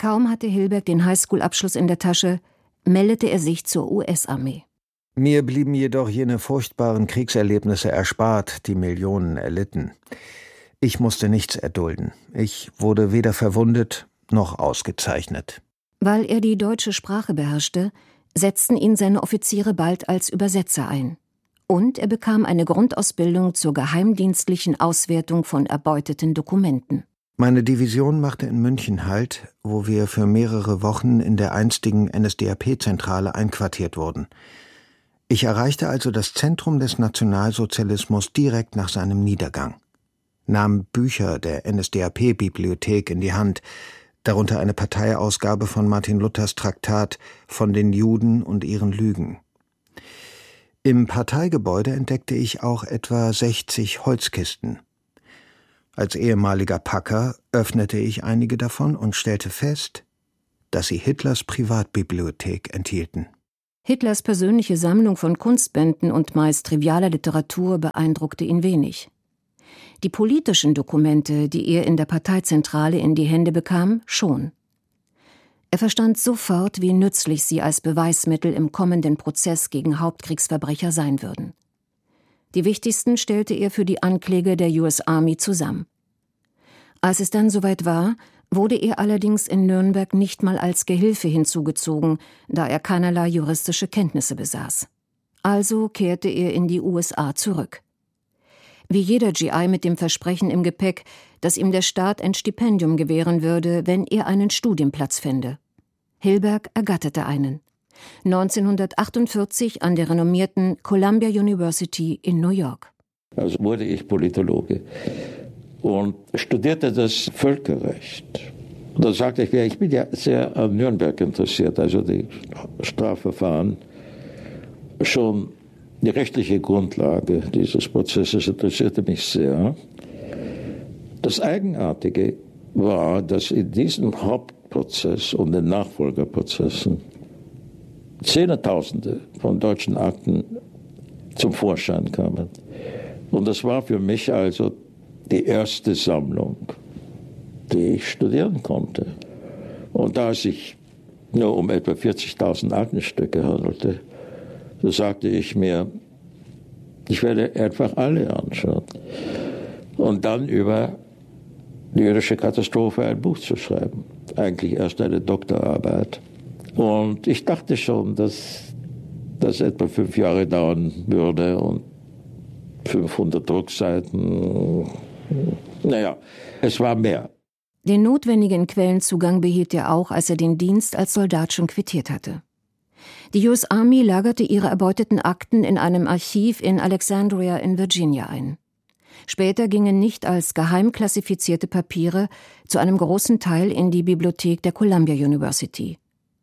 Kaum hatte Hilberg den Highschool-Abschluss in der Tasche, meldete er sich zur US-Armee. Mir blieben jedoch jene furchtbaren Kriegserlebnisse erspart, die Millionen erlitten. Ich musste nichts erdulden. Ich wurde weder verwundet noch ausgezeichnet. Weil er die deutsche Sprache beherrschte, setzten ihn seine Offiziere bald als Übersetzer ein. Und er bekam eine Grundausbildung zur geheimdienstlichen Auswertung von erbeuteten Dokumenten. Meine Division machte in München Halt, wo wir für mehrere Wochen in der einstigen NSDAP-Zentrale einquartiert wurden. Ich erreichte also das Zentrum des Nationalsozialismus direkt nach seinem Niedergang, nahm Bücher der NSDAP-Bibliothek in die Hand, darunter eine Parteiausgabe von Martin Luthers Traktat von den Juden und ihren Lügen. Im Parteigebäude entdeckte ich auch etwa 60 Holzkisten. Als ehemaliger Packer öffnete ich einige davon und stellte fest, dass sie Hitlers Privatbibliothek enthielten. Hitlers persönliche Sammlung von Kunstbänden und meist trivialer Literatur beeindruckte ihn wenig. Die politischen Dokumente, die er in der Parteizentrale in die Hände bekam, schon. Er verstand sofort, wie nützlich sie als Beweismittel im kommenden Prozess gegen Hauptkriegsverbrecher sein würden. Die wichtigsten stellte er für die Ankläger der US Army zusammen. Als es dann soweit war, wurde er allerdings in Nürnberg nicht mal als Gehilfe hinzugezogen, da er keinerlei juristische Kenntnisse besaß. Also kehrte er in die USA zurück. Wie jeder GI mit dem Versprechen im Gepäck, dass ihm der Staat ein Stipendium gewähren würde, wenn er einen Studienplatz fände. Hilberg ergatterte einen. 1948 an der renommierten Columbia University in New York. Also wurde ich Politologe und studierte das Völkerrecht. Und da sagte ich bin ja sehr an Nürnberg interessiert, also die Strafverfahren. Schon die rechtliche Grundlage dieses Prozesses interessierte mich sehr. Das Eigenartige war, dass in diesem Hauptprozess und den Nachfolgerprozessen Zehntausende von deutschen Akten zum Vorschein kamen. Und das war für mich also die erste Sammlung, die ich studieren konnte. Und da es sich nur um etwa 40.000 Aktenstücke handelte, so sagte ich mir, ich werde einfach alle anschauen. Und dann über die jüdische Katastrophe ein Buch zu schreiben. Eigentlich erst eine Doktorarbeit. Und ich dachte schon, dass das etwa 5 Jahre dauern würde und 500 Druckseiten. Naja, es war mehr. Den notwendigen Quellenzugang behielt er auch, als er den Dienst als Soldat schon quittiert hatte. Die US Army lagerte ihre erbeuteten Akten in einem Archiv in Alexandria in Virginia ein. Später gingen nicht als geheim klassifizierte Papiere zu einem großen Teil in die Bibliothek der Columbia University.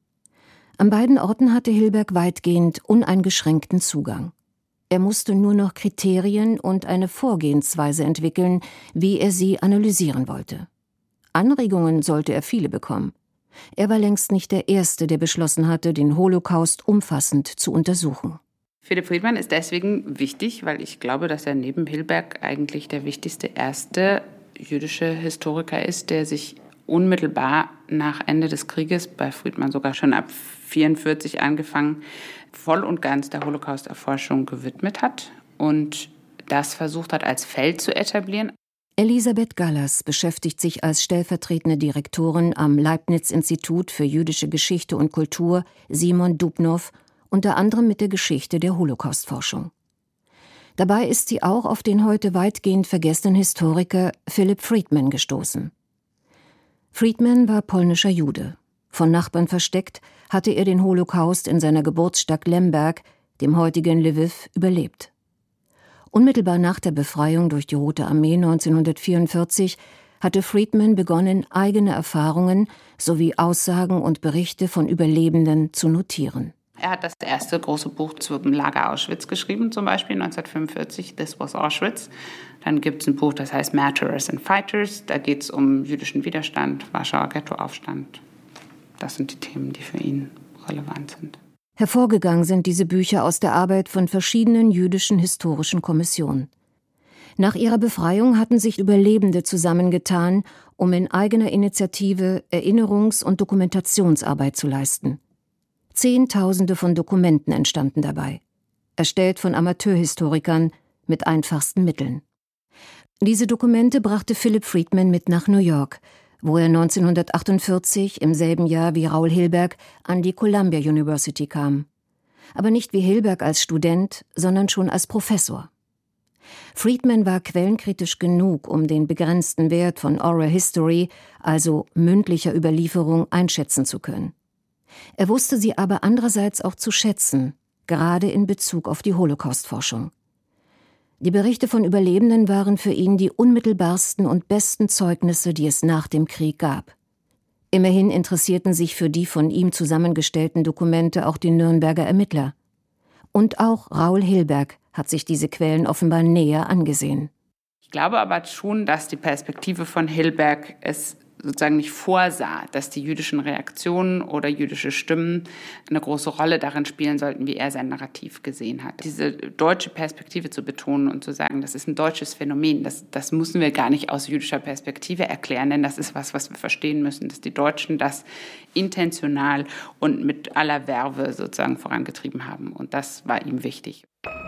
An beiden Orten hatte Hilberg weitgehend uneingeschränkten Zugang. Er musste nur noch Kriterien und eine Vorgehensweise entwickeln, wie er sie analysieren wollte. Anregungen sollte er viele bekommen. Er war längst nicht der Erste, der beschlossen hatte, den Holocaust umfassend zu untersuchen. Philipp Friedman ist deswegen wichtig, weil ich glaube, dass er neben Hilberg eigentlich der wichtigste erste jüdische Historiker ist, der sich unmittelbar nach Ende des Krieges, bei Friedman sogar schon ab 1944 angefangen, voll und ganz der Holocaust-Erforschung gewidmet hat und das versucht hat, als Feld zu etablieren. Elisabeth Gallas beschäftigt sich als stellvertretende Direktorin am Leibniz-Institut für jüdische Geschichte und Kultur Simon Dubnow unter anderem mit der Geschichte der Holocaust-Forschung. Dabei ist sie auch auf den heute weitgehend vergessenen Historiker Philipp Friedman gestoßen. Friedman war polnischer Jude. Von Nachbarn versteckt, hatte er den Holocaust in seiner Geburtsstadt Lemberg, dem heutigen Lwiw, überlebt. Unmittelbar nach der Befreiung durch die Rote Armee 1944 hatte Friedman begonnen, eigene Erfahrungen sowie Aussagen und Berichte von Überlebenden zu notieren. Er hat das erste große Buch zum Lager Auschwitz geschrieben, zum Beispiel 1945, This Was Auschwitz. Dann gibt es ein Buch, das heißt Martyrs and Fighters. Da geht es um jüdischen Widerstand, Warschauer Ghettoaufstand. Das sind die Themen, die für ihn relevant sind. Hervorgegangen sind diese Bücher aus der Arbeit von verschiedenen jüdischen historischen Kommissionen. Nach ihrer Befreiung hatten sich Überlebende zusammengetan, um in eigener Initiative Erinnerungs- und Dokumentationsarbeit zu leisten. Zehntausende von Dokumenten entstanden dabei, erstellt von Amateurhistorikern mit einfachsten Mitteln. Diese Dokumente brachte Philip Friedman mit nach New York, wo er 1948, im selben Jahr wie Raoul Hilberg, an die Columbia University kam. Aber nicht wie Hilberg als Student, sondern schon als Professor. Friedman war quellenkritisch genug, um den begrenzten Wert von Oral History, also mündlicher Überlieferung, einschätzen zu können. Er wusste sie aber andererseits auch zu schätzen, gerade in Bezug auf die Holocaust-Forschung. Die Berichte von Überlebenden waren für ihn die unmittelbarsten und besten Zeugnisse, die es nach dem Krieg gab. Immerhin interessierten sich für die von ihm zusammengestellten Dokumente auch die Nürnberger Ermittler. Und auch Raoul Hilberg hat sich diese Quellen offenbar näher angesehen. Ich glaube aber schon, dass die Perspektive von Hilberg es sozusagen nicht vorsah, dass die jüdischen Reaktionen oder jüdische Stimmen eine große Rolle darin spielen sollten, wie er sein Narrativ gesehen hat. Diese deutsche Perspektive zu betonen und zu sagen, das ist ein deutsches Phänomen, das müssen wir gar nicht aus jüdischer Perspektive erklären, denn das ist was wir verstehen müssen, dass die Deutschen das intentional und mit aller Verve sozusagen vorangetrieben haben. Und das war ihm wichtig.